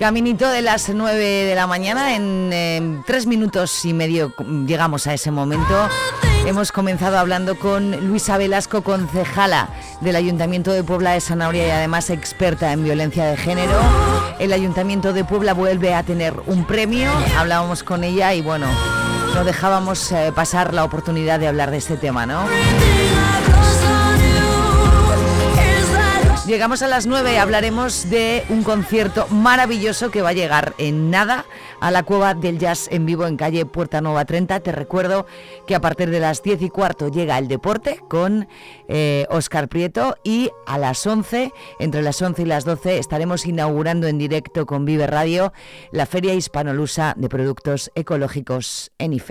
Caminito de las 9 de la mañana, en 3 minutos y medio llegamos a ese momento. Hemos comenzado hablando con Luisa Velasco, concejala del Ayuntamiento de Puebla de Zanahoria y además experta en violencia de género. El Ayuntamiento de Puebla vuelve a tener un premio, hablábamos con ella y bueno, no dejábamos pasar la oportunidad de hablar de este tema, ¿no? Llegamos a las 9 y hablaremos de un concierto maravilloso que va a llegar en nada a la Cueva del Jazz en vivo en calle Puerta Nueva 30. Te recuerdo que a partir de las 10:15 llega el deporte con Óscar Prieto y a las 11, entre las 11 y las 12, estaremos inaugurando en directo con Vive Radio la Feria Hispanolusa de Productos Ecológicos en IFE.